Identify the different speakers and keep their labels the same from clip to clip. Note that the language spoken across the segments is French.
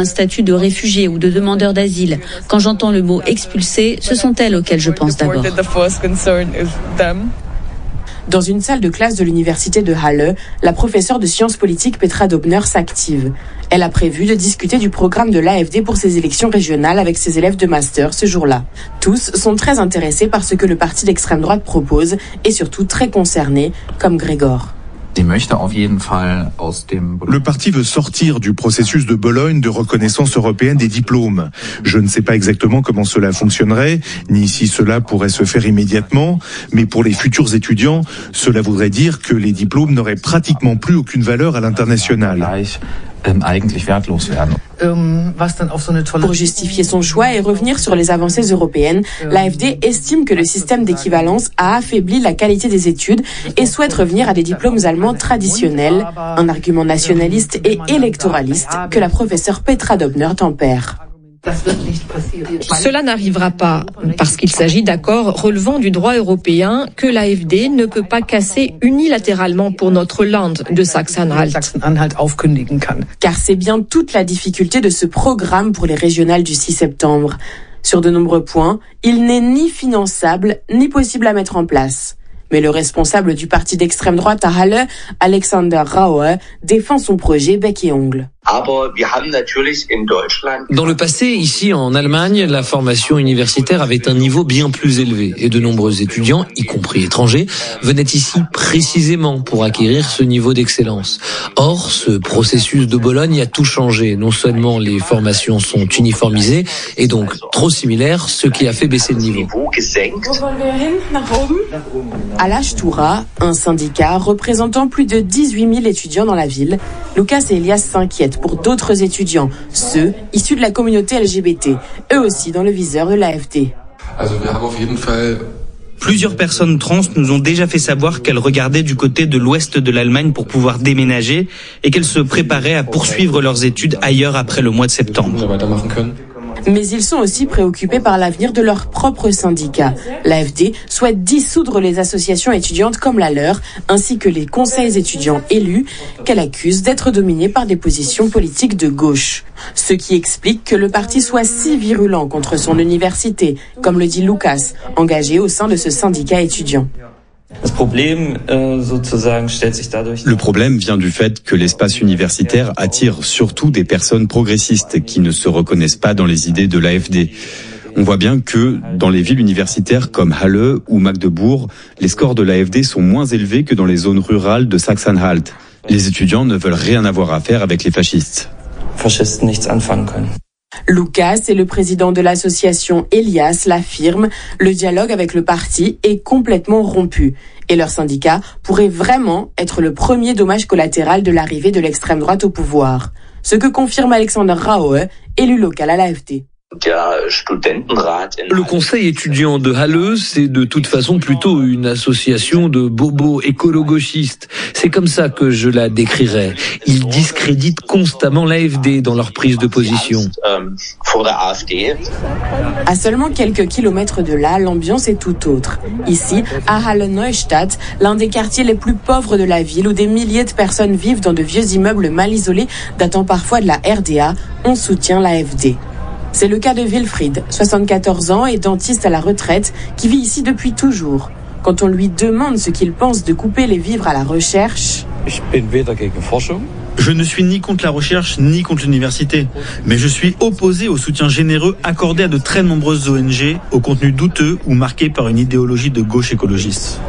Speaker 1: un statut de réfugié ou de demandeur d'asile. Quand j'entends le mot expulsé, ce sont elles auxquelles je pense d'abord.
Speaker 2: Dans une salle de classe de l'université de Halle, la professeure de sciences politiques Petra Dobner s'active. Elle a prévu de discuter du programme de l'AfD pour ses élections régionales avec ses élèves de master ce jour-là. Tous sont très intéressés par ce que le parti d'extrême droite propose et surtout très concernés, comme Grégor.
Speaker 3: Le parti veut sortir du processus de Bologne de reconnaissance européenne des diplômes. Je ne sais pas exactement comment cela fonctionnerait, ni si cela pourrait se faire immédiatement, mais pour les futurs étudiants, cela voudrait dire que les diplômes n'auraient pratiquement plus aucune valeur à l'international.
Speaker 2: Pour justifier son choix et revenir sur les avancées européennes, l'AfD estime que le système d'équivalence a affaibli la qualité des études et souhaite revenir à des diplômes allemands traditionnels, un argument nationaliste et électoraliste que la professeure Petra Dobner tempère.
Speaker 4: Cela n'arrivera pas, parce qu'il s'agit d'accords relevant du droit européen que l'AfD ne peut pas casser unilatéralement pour notre land de Sachsen-Anhalt.
Speaker 2: Car c'est bien toute la difficulté de ce programme pour les régionales du 6 septembre. Sur de nombreux points, il n'est ni finançable ni possible à mettre en place. Mais le responsable du parti d'extrême droite à Halle, Alexander Raue, défend son projet bec et ongles.
Speaker 5: Dans le passé, ici en Allemagne, la formation universitaire avait un niveau bien plus élevé et de nombreux étudiants, y compris étrangers, venaient ici précisément pour acquérir ce niveau d'excellence. Or, ce processus de Bologne a tout changé. Non seulement les formations sont uniformisées et donc trop similaires, ce qui a fait baisser le niveau.
Speaker 2: À l'Ashtura, un syndicat représentant plus de 18 000 étudiants dans la ville, Lucas et Elias s'inquiètent pour d'autres étudiants, ceux issus de la communauté LGBT, eux aussi dans le viseur de l'AfD.
Speaker 6: Plusieurs personnes trans nous ont déjà fait savoir qu'elles regardaient du côté de l'ouest de l'Allemagne pour pouvoir déménager et qu'elles se préparaient à poursuivre leurs études ailleurs après le mois de septembre.
Speaker 2: Mais ils sont aussi préoccupés par l'avenir de leur propre syndicat. L'AfD souhaite dissoudre les associations étudiantes comme la leur, ainsi que les conseils étudiants élus, qu'elle accuse d'être dominés par des positions politiques de gauche. Ce qui explique que le parti soit si virulent contre son université, comme le dit Lucas, engagé au sein de ce syndicat étudiant.
Speaker 7: Le problème vient du fait que l'espace universitaire attire surtout des personnes progressistes qui ne se reconnaissent pas dans les idées de l'AfD. On voit bien que dans les villes universitaires comme Halle ou Magdebourg, les scores de l'AfD sont moins élevés que dans les zones rurales de Sachsen-Anhalt. Les étudiants ne veulent rien avoir à faire avec les fascistes.
Speaker 2: Lucas et le président de l'association Elias l'affirment, le dialogue avec le parti est complètement rompu et leur syndicat pourrait vraiment être le premier dommage collatéral de l'arrivée de l'extrême droite au pouvoir. Ce que confirme Alexander Raue, élu local à l'AfD.
Speaker 5: Le conseil étudiant de Halle, c'est de toute façon plutôt une association de bobos écolo-gauchistes. C'est comme ça que je la décrirais. Ils discréditent constamment l'AfD dans leur prise de position.
Speaker 2: À seulement quelques kilomètres de là, l'ambiance est tout autre. Ici, à Halle-Neustadt, l'un des quartiers les plus pauvres de la ville où des milliers de personnes vivent dans de vieux immeubles mal isolés datant parfois de la RDA, on soutient l'AfD. C'est le cas de Wilfried, 74 ans et dentiste à la retraite, qui vit ici depuis toujours. Quand on lui demande ce qu'il pense de couper les vivres à la recherche...
Speaker 6: Je ne suis ni contre la recherche ni contre l'université, mais je suis opposé au soutien généreux accordé à de très nombreuses ONG au contenu douteux ou marqué par une idéologie de gauche écologiste.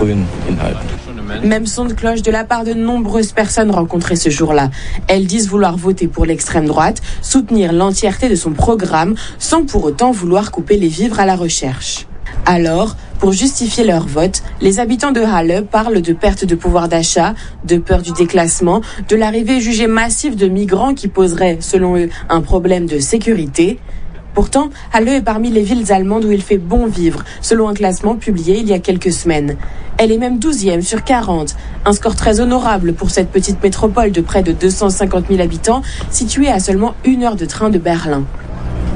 Speaker 2: Même son de cloche de la part de nombreuses personnes rencontrées ce jour-là. Elles disent vouloir voter pour l'extrême droite, soutenir l'entièreté de son programme, sans pour autant vouloir couper les vivres à la recherche. Alors, pour justifier leur vote, les habitants de Halle parlent de perte de pouvoir d'achat, de peur du déclassement, de l'arrivée jugée massive de migrants qui poserait, selon eux, un problème de sécurité. Pourtant, Halle est parmi les villes allemandes où il fait bon vivre, selon un classement publié il y a quelques semaines. Elle est même 12e sur 40, un score très honorable pour cette petite métropole de près de 250 000 habitants, située à seulement 1 heure de train de Berlin.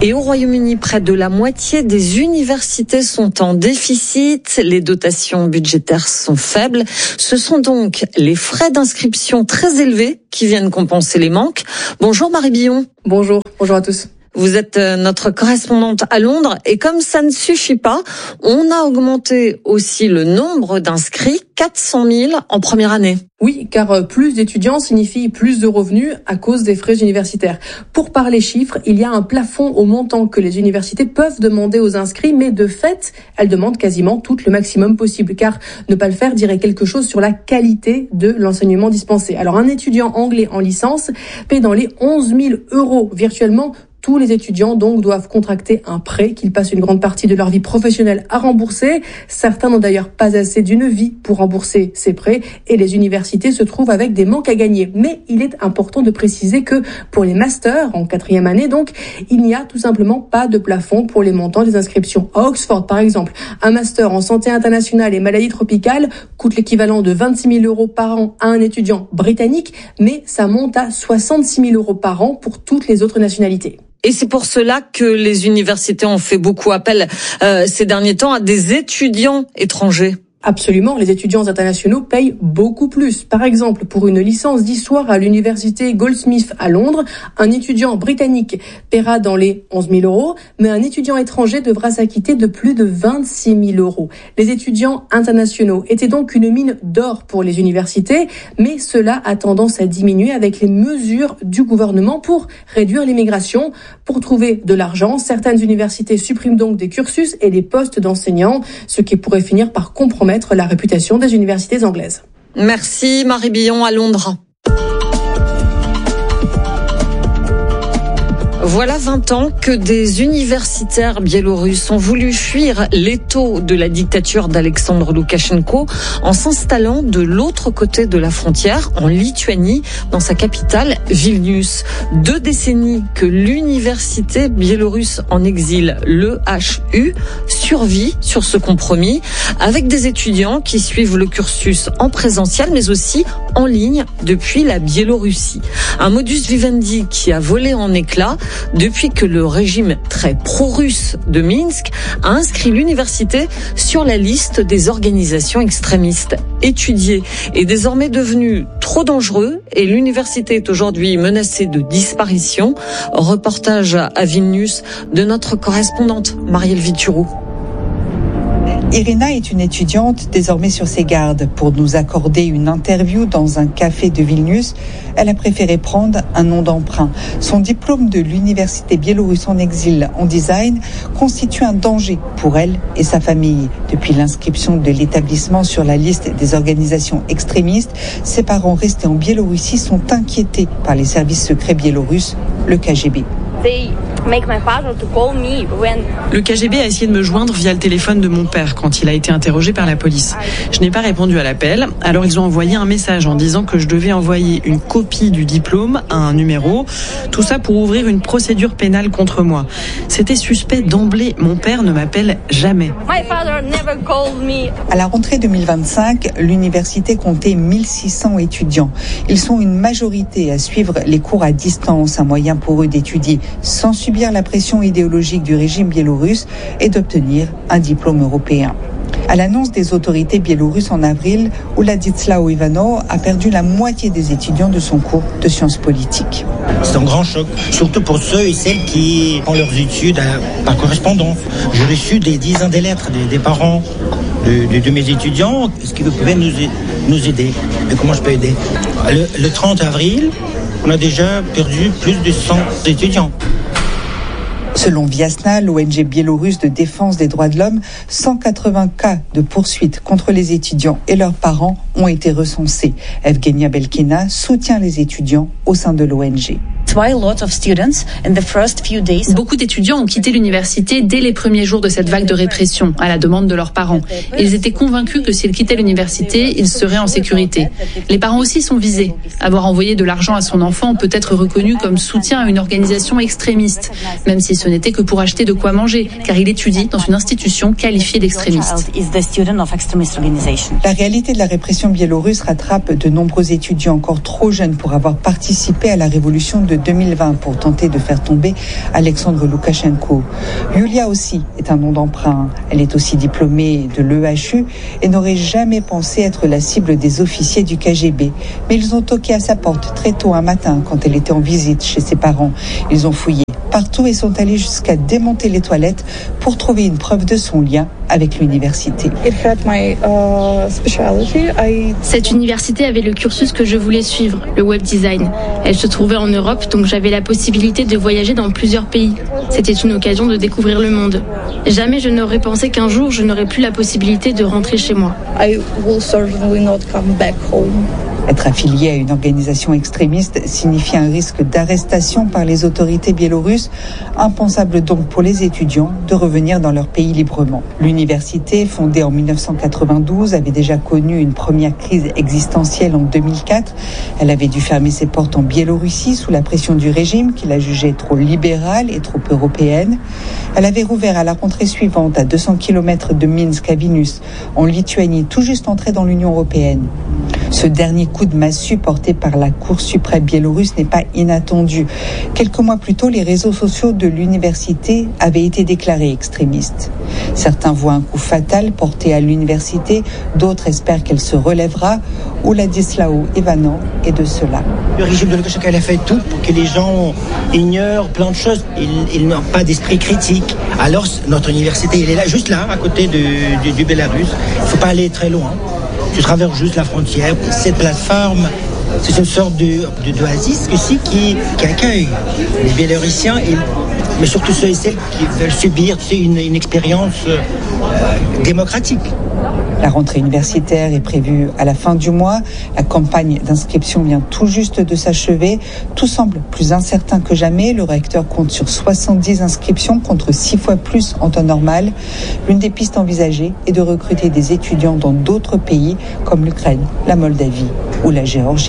Speaker 4: Et au Royaume-Uni, près de la moitié des universités sont en déficit. Les dotations budgétaires sont faibles. Ce sont donc les frais d'inscription très élevés qui viennent compenser les manques. Bonjour Marie Billon.
Speaker 8: Bonjour à tous.
Speaker 4: Vous êtes notre correspondante à Londres et comme ça ne suffit pas, on a augmenté aussi le nombre d'inscrits, 400 000 en première année.
Speaker 8: Oui, car plus d'étudiants signifie plus de revenus à cause des frais universitaires. Pour parler chiffres, il y a un plafond au montant que les universités peuvent demander aux inscrits, mais de fait, elles demandent quasiment tout le maximum possible, car ne pas le faire dirait quelque chose sur la qualité de l'enseignement dispensé. Alors un étudiant anglais en licence paie dans les 11 000 € virtuellement. Tous les étudiants donc doivent contracter un prêt qu'ils passent une grande partie de leur vie professionnelle à rembourser. Certains n'ont d'ailleurs pas assez d'une vie pour rembourser ces prêts et les universités se trouvent avec des manques à gagner. Mais il est important de préciser que pour les masters en 4e année, donc, il n'y a tout simplement pas de plafond pour les montants des inscriptions. À Oxford, par exemple, un master en santé internationale et maladies tropicales coûte l'équivalent de 26 000 € par an à un étudiant britannique, mais ça monte à 66 000 € par an pour toutes les autres nationalités.
Speaker 4: Et c'est pour cela que les universités ont fait beaucoup appel ces derniers temps à des étudiants étrangers.
Speaker 8: Absolument, les étudiants internationaux payent beaucoup plus. Par exemple, pour une licence d'histoire à l'université Goldsmith à Londres, un étudiant britannique paiera dans les 11 000 €, mais un étudiant étranger devra s'acquitter de plus de 26 000 €. Les étudiants internationaux étaient donc une mine d'or pour les universités, mais cela a tendance à diminuer avec les mesures du gouvernement pour réduire l'immigration. Pour trouver de l'argent, certaines universités suppriment donc des cursus et des postes d'enseignants, ce qui pourrait finir par compromettre la réputation des universités anglaises.
Speaker 4: Merci Marie Billon à Londres. Voilà 20 ans que des universitaires biélorusses ont voulu fuir l'étau de la dictature d'Alexandre Loukachenko en s'installant de l'autre côté de la frontière, en Lituanie, dans sa capitale, Vilnius. 2 décennies que l'université biélorusse en exil, l'EHU, survit sur ce compromis, avec des étudiants qui suivent le cursus en présentiel, mais aussi en ligne depuis la Biélorussie. Un modus vivendi qui a volé en éclats depuis que le régime très pro-russe de Minsk a inscrit l'université sur la liste des organisations extrémistes. Étudié est désormais devenu trop dangereux et l'université est aujourd'hui menacée de disparition. Reportage à Vilnius de notre correspondante Marielle Viturou.
Speaker 9: Irina est une étudiante désormais sur ses gardes. Pour nous accorder une interview dans un café de Vilnius, elle a préféré prendre un nom d'emprunt. Son diplôme de l'université biélorusse en exil en design constitue un danger pour elle et sa famille. Depuis l'inscription de l'établissement sur la liste des organisations extrémistes, ses parents restés en Biélorussie sont inquiétés par les services secrets biélorusses, le KGB.
Speaker 10: Le KGB a essayé de me joindre via le téléphone de mon père quand il a été interrogé par la police. Je n'ai pas répondu à l'appel, alors ils ont envoyé un message en disant que je devais envoyer une copie du diplôme à un numéro, tout ça pour ouvrir une procédure pénale contre moi. C'était suspect d'emblée, mon père ne m'appelle jamais.
Speaker 9: À la rentrée 2025, l'université comptait 1600 étudiants. Ils sont une majorité à suivre les cours à distance, un moyen pour eux d'étudier sans subir la pression idéologique du régime biélorusse et d'obtenir un diplôme européen. À l'annonce des autorités biélorusses en avril, Władysław Iwanow a perdu la moitié des étudiants de son cours de sciences politiques.
Speaker 11: C'est un grand choc, surtout pour ceux et celles qui font leurs études par correspondance. J'ai reçu des dizaines de lettres des parents de mes étudiants. Est-ce que vous pouvez nous aider? Et comment je peux aider? Le 30 avril, on a déjà perdu plus de 100 étudiants.
Speaker 9: Selon Viasna, l'ONG biélorusse de défense des droits de l'homme, 180 cas de poursuites contre les étudiants et leurs parents ont été recensés. Evgenia Belkina soutient les étudiants au sein de l'ONG.
Speaker 12: Beaucoup d'étudiants ont quitté l'université dès les premiers jours de cette vague de répression, à la demande de leurs parents. Ils étaient convaincus que s'ils quittaient l'université, ils seraient en sécurité. Les parents aussi sont visés. Avoir envoyé de l'argent à son enfant peut être reconnu comme soutien à une organisation extrémiste, même si ce n'était que pour acheter de quoi manger, car il étudie dans une institution qualifiée d'extrémiste.
Speaker 9: La réalité de la répression biélorusse rattrape de nombreux étudiants encore trop jeunes pour avoir participé à la révolution de 2020 pour tenter de faire tomber Alexandre Loukachenko. Yulia aussi est un nom d'emprunt. Elle est aussi diplômée de l'EHU et n'aurait jamais pensé être la cible des officiers du KGB. Mais ils ont toqué à sa porte très tôt un matin quand elle était en visite chez ses parents. Ils ont fouillé partout et sont allés jusqu'à démonter les toilettes pour trouver une preuve de son lien avec l'université.
Speaker 13: Cette université avait le cursus que je voulais suivre, le web design. Elle se trouvait en Europe, donc j'avais la possibilité de voyager dans plusieurs pays. C'était une occasion de découvrir le monde. Jamais je n'aurais pensé qu'un jour je n'aurais plus la possibilité de rentrer chez moi.
Speaker 9: Être affilié à une organisation extrémiste signifie un risque d'arrestation par les autorités biélorusses. Impensable donc pour les étudiants de revenir dans leur pays librement. L'université, fondée en 1992, avait déjà connu une première crise existentielle en 2004. Elle avait dû fermer ses portes en Biélorussie sous la pression du régime qui la jugeait trop libérale et trop européenne. Elle avait rouvert à la rentrée suivante à 200 km de Minsk à Vilnius, en Lituanie, tout juste entrée dans l'Union européenne. Ce dernier coup de massue porté par la Cour suprême biélorusse n'est pas inattendu. Quelques mois plus tôt, les réseaux sociaux de l'université avaient été déclarés extrémistes. Certains voient un coup fatal porté à l'université, d'autres espèrent qu'elle se relèvera. Ladislao Ivanov est de cela.
Speaker 11: Le régime de Loukachenko a fait tout pour que les gens ignorent plein de choses. Ils n'ont pas d'esprit critique. Alors notre université, elle est là, juste là, à côté du Bélarus. Il ne faut pas aller très loin. Tu traverses juste la frontière. Cette plateforme, c'est une sorte d'oasis aussi qui accueille les Bélorussiens, mais surtout ceux et celles qui veulent subir une expérience démocratique.
Speaker 9: La rentrée universitaire est prévue à la fin du mois. La campagne d'inscription vient tout juste de s'achever. Tout semble plus incertain que jamais. Le recteur compte sur 70 inscriptions contre 6 fois plus en temps normal. L'une des pistes envisagées est de recruter des étudiants dans d'autres pays comme l'Ukraine, la Moldavie ou la Géorgie.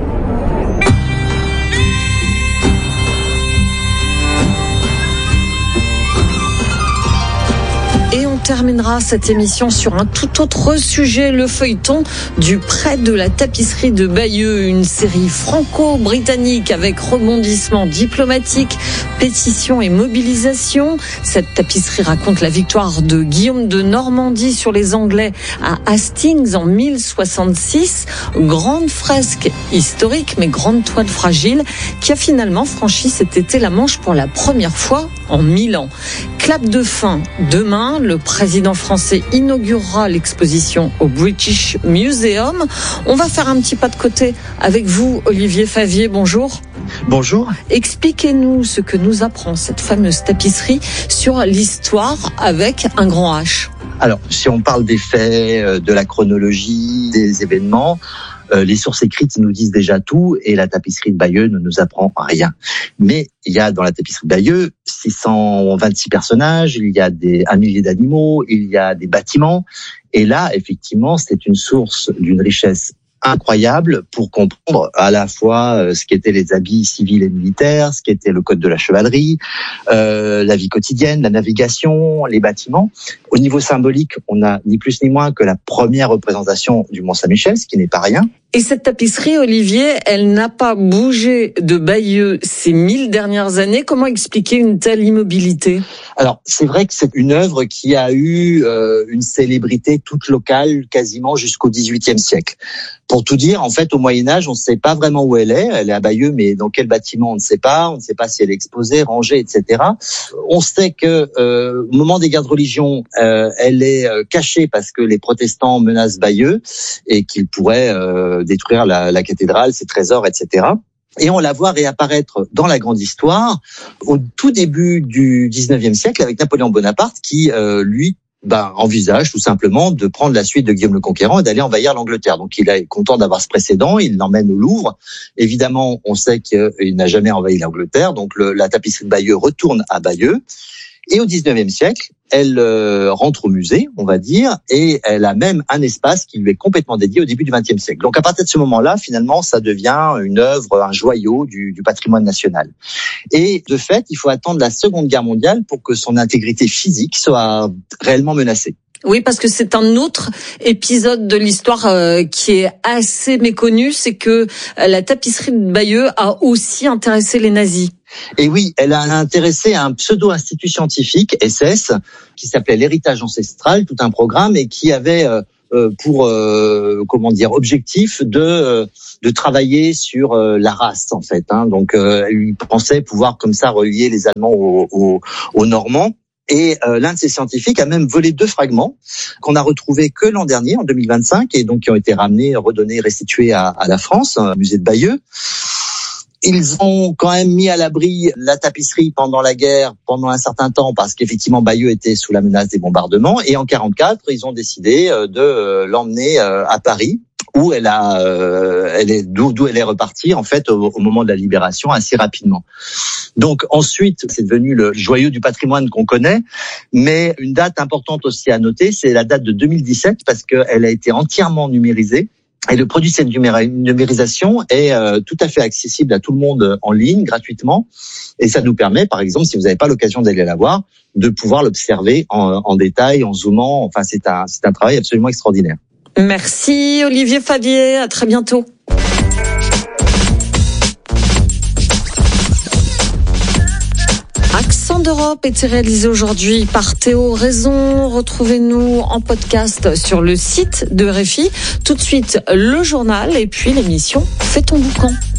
Speaker 4: Et on terminera cette émission sur un tout autre sujet, le feuilleton du prêt de la tapisserie de Bayeux, une série franco-britannique avec rebondissement diplomatique, pétition et mobilisation. Cette tapisserie raconte la victoire de Guillaume de Normandie sur les Anglais à Hastings en 1066. Grande fresque historique, mais grande toile fragile, qui a finalement franchi cet été la Manche pour la première fois en 1000 ans. Clap de fin demain. Le président français inaugurera l'exposition au British Museum. On va faire un petit pas de côté avec vous, Olivier Favier. Bonjour.
Speaker 14: Bonjour.
Speaker 4: Expliquez-nous ce que nous apprend cette fameuse tapisserie sur l'histoire avec un grand H.
Speaker 14: Alors, si on parle des faits, de la chronologie, des événements, les sources écrites nous disent déjà tout et la tapisserie de Bayeux ne nous apprend rien. Mais il y a dans la tapisserie de Bayeux 626 personnages, il y a 1 millier d'animaux, il y a des bâtiments. Et là, effectivement, c'est une source d'une richesse incroyable pour comprendre à la fois ce qu'étaient les habits civils et militaires, ce qu'était le code de la chevalerie, la vie quotidienne, la navigation, les bâtiments. Au niveau symbolique, on a ni plus ni moins que la première représentation du Mont-Saint-Michel, ce qui n'est pas rien.
Speaker 4: Et cette tapisserie, Olivier, elle n'a pas bougé de Bayeux ces 1000 dernières années. Comment expliquer une telle immobilité ?
Speaker 14: Alors, c'est vrai que c'est une œuvre qui a eu une célébrité toute locale quasiment jusqu'au XVIIIe siècle. Pour tout dire, en fait, au Moyen-Âge, on ne sait pas vraiment où elle est. Elle est à Bayeux, mais dans quel bâtiment, on ne sait pas. On ne sait pas si elle est exposée, rangée, etc. On sait que au moment des guerres de religion, elle est cachée parce que les protestants menacent Bayeux et qu'ils pourraient détruire la cathédrale, ses trésors, etc. Et on la voit réapparaître dans la grande histoire au tout début du 19e siècle avec Napoléon Bonaparte qui, lui, envisage tout simplement de prendre la suite de Guillaume le Conquérant et d'aller envahir l'Angleterre. Donc il est content d'avoir ce précédent, il l'emmène au Louvre. Évidemment, on sait qu'il n'a jamais envahi l'Angleterre, donc la tapisserie de Bayeux retourne à Bayeux. Et au 19e siècle, elle rentre au musée, on va dire, et elle a même un espace qui lui est complètement dédié au début du 20e siècle. Donc à partir de ce moment-là, finalement, ça devient une œuvre, un joyau du patrimoine national. Et de fait, il faut attendre la Seconde Guerre mondiale pour que son intégrité physique soit réellement menacée.
Speaker 4: Oui, parce que c'est un autre épisode de l'histoire qui est assez méconnu, c'est que la tapisserie de Bayeux a aussi intéressé les nazis.
Speaker 14: Et oui, elle a intéressé un pseudo-institut scientifique, SS, qui s'appelait l'héritage ancestral, tout un programme, et qui avait pour objectif de travailler sur la race, en fait. Donc, il pensait pouvoir comme ça relier les Allemands aux Normands. Et l'un de ces scientifiques a même volé 2 fragments qu'on a retrouvés que l'an dernier, en 2025, et donc qui ont été ramenés, redonnés, restitués à la France, au musée de Bayeux. Ils ont quand même mis à l'abri la tapisserie pendant la guerre, pendant un certain temps, parce qu'effectivement Bayeux était sous la menace des bombardements. Et en 44, ils ont décidé de l'emmener à Paris, où d'où elle est repartie en fait au moment de la libération assez rapidement. Donc ensuite, c'est devenu le joyau du patrimoine qu'on connaît, mais une date importante aussi à noter, c'est la date de 2017 parce qu'elle a été entièrement numérisée. Et le produit de cette numérisation est tout à fait accessible à tout le monde en ligne, gratuitement. Et ça nous permet, par exemple, si vous n'avez pas l'occasion d'aller la voir, de pouvoir l'observer en détail, en zoomant. Enfin, c'est un travail absolument extraordinaire.
Speaker 4: Merci Olivier Favier, à très bientôt. Accent d'Europe était réalisé aujourd'hui par Théo Raison. Retrouvez-nous en podcast sur le site de RFI. Tout de suite, le journal et puis l'émission Fais ton boucan.